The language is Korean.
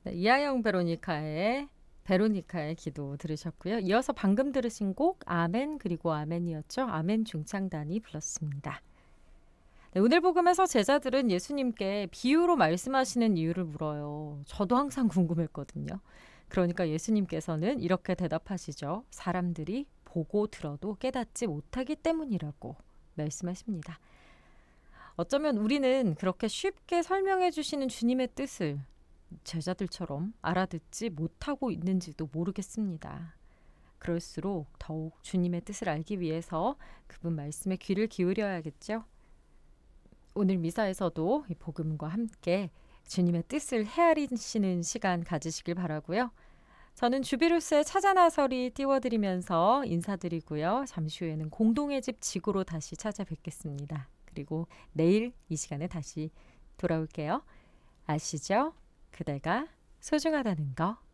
네, 이하영 베로니카의 기도 들으셨고요. 이어서 방금 들으신 곡 아멘 그리고 아멘이었죠. 아멘 중창단이 불렀습니다. 네, 오늘 복음에서 제자들은 예수님께 비유로 말씀하시는 이유를 물어요. 저도 항상 궁금했거든요. 그러니까 예수님께서는 이렇게 대답하시죠. 사람들이 보고 들어도 깨닫지 못하기 때문이라고 말씀하십니다. 어쩌면 우리는 그렇게 쉽게 설명해 주시는 주님의 뜻을 제자들처럼 알아듣지 못하고 있는지도 모르겠습니다. 그럴수록 더욱 주님의 뜻을 알기 위해서 그분 말씀에 귀를 기울여야겠죠. 오늘 미사에서도 이 복음과 함께 주님의 뜻을 헤아리시는 시간 가지시길 바라고요. 저는 주비루스의 찾아나서리 띄워드리면서 인사드리고요. 잠시 후에는 공동의 집 지구로 다시 찾아뵙겠습니다. 그리고 내일 이 시간에 다시 돌아올게요. 아시죠? 그대가 소중하다는 거.